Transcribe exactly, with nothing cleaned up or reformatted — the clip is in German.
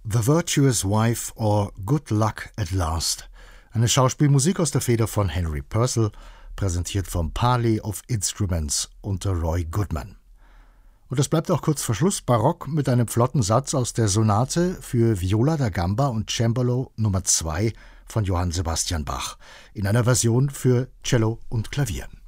The Virtuous Wife or Good Luck at Last. Eine Schauspielmusik aus der Feder von Henry Purcell, präsentiert vom Parley of Instruments unter Roy Goodman. Und es bleibt auch kurz vor Schluss barock mit einem flotten Satz aus der Sonate für Viola da Gamba und Cembalo Nummer zwei von Johann Sebastian Bach in einer Version für Cello und Klavier.